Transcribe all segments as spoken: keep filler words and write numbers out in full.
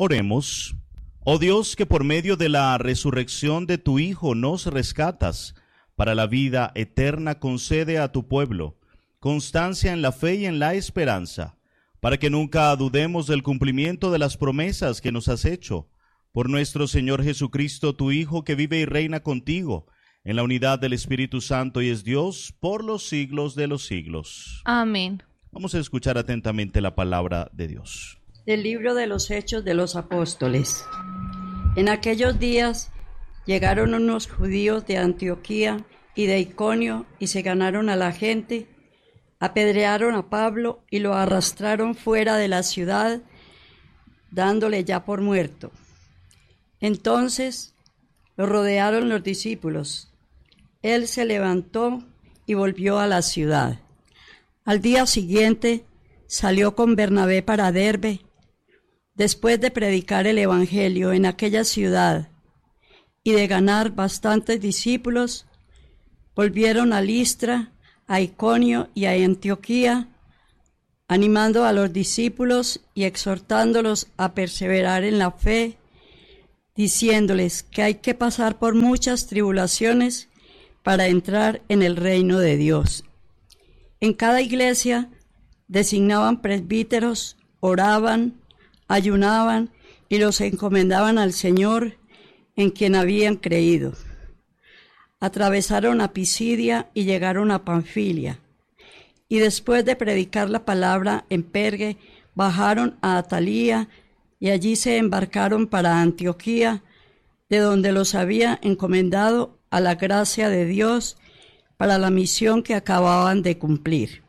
Oremos. Oh Dios, que por medio de la resurrección de tu Hijo nos rescatas, para la vida eterna concede a tu pueblo constancia en la fe y en la esperanza, para que nunca dudemos del cumplimiento de las promesas que nos has hecho. Por nuestro Señor Jesucristo, tu Hijo, que vive y reina contigo, en la unidad del Espíritu Santo y es Dios por los siglos de los siglos. Amén. Vamos a escuchar atentamente la palabra de Dios. Del libro de los Hechos de los Apóstoles. En aquellos días llegaron unos judíos de Antioquía y de Iconio y se ganaron a la gente, apedrearon a Pablo y lo arrastraron fuera de la ciudad, dándole ya por muerto. Entonces lo rodearon los discípulos. Él se levantó y volvió a la ciudad. Al día siguiente salió con Bernabé para Derbe, después de predicar el evangelio en aquella ciudad y de ganar bastantes discípulos, volvieron a Listra, a Iconio y a Antioquía, animando a los discípulos y exhortándolos a perseverar en la fe, diciéndoles que hay que pasar por muchas tribulaciones para entrar en el reino de Dios. En cada iglesia designaban presbíteros, oraban, ayunaban y los encomendaban al Señor en quien habían creído. Atravesaron a Pisidia y llegaron a Panfilia, y después de predicar la palabra en Perge, bajaron a Atalía y allí se embarcaron para Antioquía, de donde los había encomendado a la gracia de Dios para la misión que acababan de cumplir.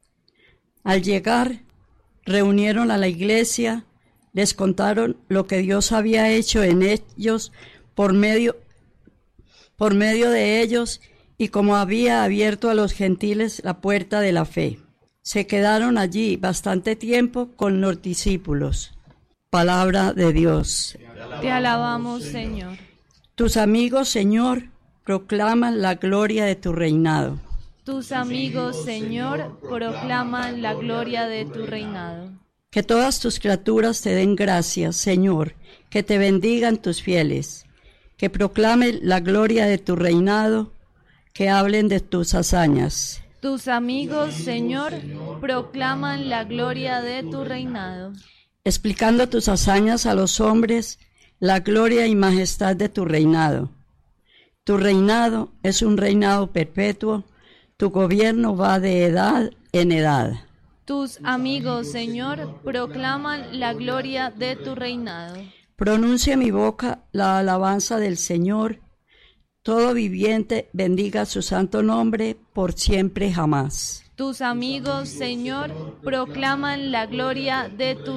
Al llegar, reunieron a la iglesia, les contaron lo que Dios había hecho en ellos por medio, por medio de ellos y cómo había abierto a los gentiles la puerta de la fe. Se quedaron allí bastante tiempo con los discípulos. Palabra de Dios. Te alabamos, Señor. Tus amigos, Señor, proclaman la gloria de tu reinado. Tus amigos, Señor, proclaman la gloria de tu reinado. Que todas tus criaturas te den gracias, Señor, que te bendigan tus fieles, que proclamen la gloria de tu reinado, que hablen de tus hazañas. Tus amigos, Señor, proclaman la gloria de tu reinado. Explicando tus hazañas a los hombres, la gloria y majestad de tu reinado. Tu reinado es un reinado perpetuo, tu gobierno va de edad en edad. Tus amigos, Señor, proclaman la gloria de tu reinado. Pronuncia mi boca la alabanza del Señor. Todo viviente bendiga su santo nombre por siempre jamás. Tus amigos, Señor, proclaman la gloria de tu